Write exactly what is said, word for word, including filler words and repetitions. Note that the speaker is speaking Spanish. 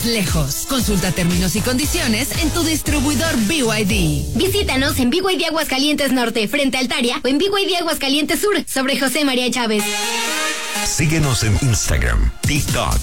más lejos. Consulta términos y condiciones en tu distribuidor B Y D. Visítanos en B Y D Aguascalientes Norte, frente a Altaria, o en B Y D Aguascalientes Sur, sobre José María Chávez. Síguenos en Instagram, TikTok